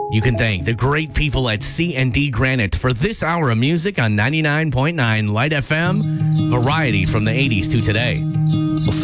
You can thank the great people at C&D Granite for this hour of music on 99.9 Light FM, variety from the 80s to today.